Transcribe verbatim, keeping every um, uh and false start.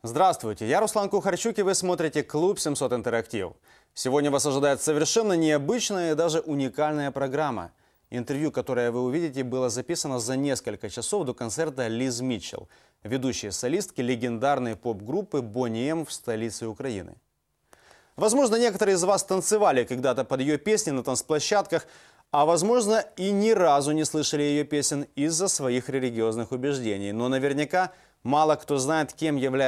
Здравствуйте, я Руслан Кухарчук, и вы смотрите Клуб семьсот Интерактив. Сегодня вас ожидает совершенно необычная и даже уникальная программа. Интервью, которое вы увидите, было записано за несколько часов до концерта Лиз Митчелл, ведущей солистки легендарной поп-группы Boney M в столице Украины. Возможно, некоторые из вас танцевали когда-то под ее песни на танцплощадках, а возможно и ни разу не слышали ее песен из-за своих религиозных убеждений. Но наверняка мало кто знает, кем является